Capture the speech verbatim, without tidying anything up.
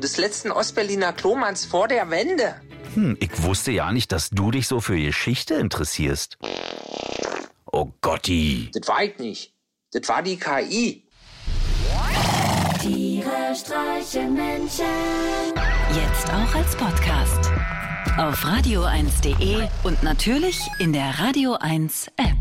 des letzten Ostberliner Klomanns vor der Wende. Hm, ich wusste ja nicht, dass du dich so für Geschichte interessierst. Oh Gotti. Das war ich nicht. Das war die K I. Tiere streichen Menschen. Jetzt auch als Podcast. Auf radio eins punkt de und natürlich in der Radio eins App.